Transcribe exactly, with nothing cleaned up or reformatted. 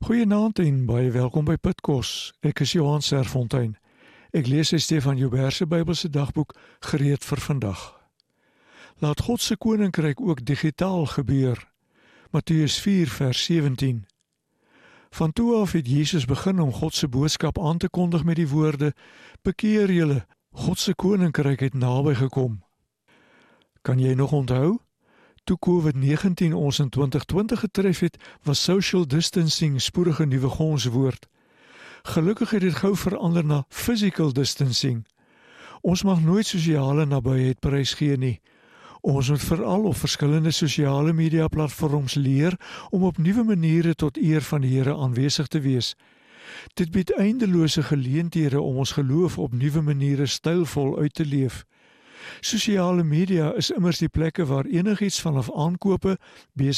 Goeienaand en baie welkom by Pitkos. Ek is Johan Serfontein. Ek lees uit Stefan Joubert se Bybelse dagboek gereed vir vandag. Laat God se koninkryk ook digitaal gebeur. Matteus vier vers sewentien. Van toe af het Jesus begin om God se boodskap aan te kondig met die woorde: Bekeer julle, God se koninkryk het naby gekom. Kan jy nog onthou? Toe COVID negentien ons in twintig twintig getref het, was social distancing spoedig 'n nuwe gonswoord. Gelukkig het dit gou verander na physical distancing. Ons mag nooit sosiale nabyheid prysgee nie. Ons moet veral op verskillende sosiale media platforms leer om op nuwe maniere tot eer van die Here aanwesig te wees. Dit bied eindelose geleenthede om ons geloof op nuwe maniere stylvol uit te leef. Sosiale media is immers die plekke waar enigiets vanaf aankope,